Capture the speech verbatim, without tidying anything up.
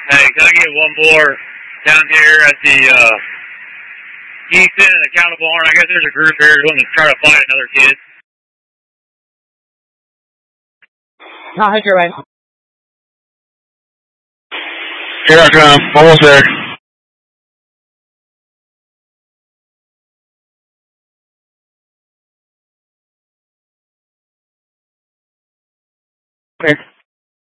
Hey, can I get one more down here at the uh, Easton and the Cattle Barn? I guess there's a group here wanting to try to fight another kid. No, I think you're right. Here I come. Almost there. Okay.